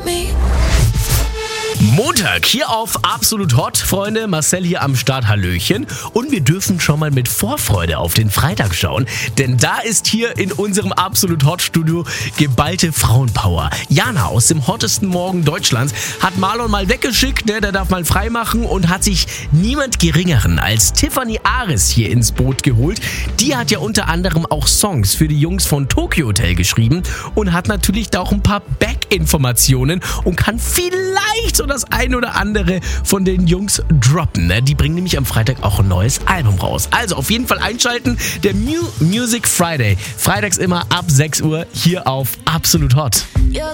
Montag hier auf Absolut Hot, Freunde. Marcel hier am Start, hallöchen. Und wir dürfen schon mal mit Vorfreude auf den Freitag schauen, denn da ist hier in unserem Absolut Hot Studio geballte Frauenpower. Jana aus dem hottesten Morgen Deutschlands hat Marlon mal weggeschickt, der darf mal frei machen, und hat sich niemand Geringeren als Tiffany Ares hier ins Boot geholt. Die hat ja unter anderem auch Songs für die Jungs von Tokyo Hotel geschrieben und hat natürlich da auch ein paar Back-Informationen und kann vielleicht so das ein oder andere von den Jungs droppen. Die bringen nämlich am Freitag auch ein neues Album raus. Also auf jeden Fall einschalten, der Music Friday. Freitags immer ab 6 Uhr hier auf Absolut Hot.